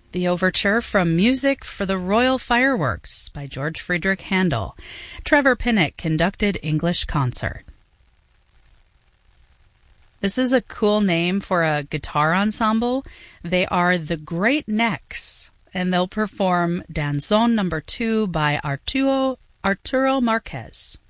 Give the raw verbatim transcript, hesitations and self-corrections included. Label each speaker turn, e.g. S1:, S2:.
S1: The overture from Music for the Royal Fireworks by George Friedrich Handel. Trevor Pinnock conducted English concert. This is a cool name for a guitar ensemble. They are the Great Necks, and they'll perform Danzón number two by Arturo, Arturo Marquez.